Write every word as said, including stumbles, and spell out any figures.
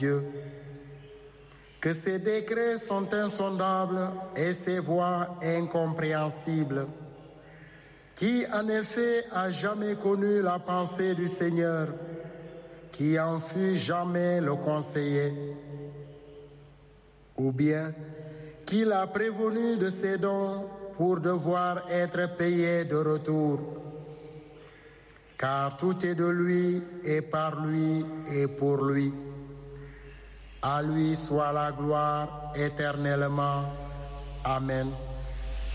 Dieu, que ses décrets sont insondables et ses voies incompréhensibles. Qui en effet a jamais connu la pensée du Seigneur, qui en fut jamais le conseiller? Ou bien, qui l'a prévenu de ses dons pour devoir être payé de retour? Car tout est de lui et par lui et pour lui. À lui soit la gloire éternellement. Amen.